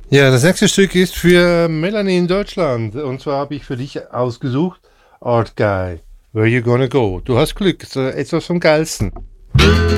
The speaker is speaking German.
Ja, das nächste Stück ist für Melanie in Deutschland. Und zwar habe ich für dich ausgesucht Art Guy. Where you gonna go? Du hast Glück, ist etwas vom Geilsten.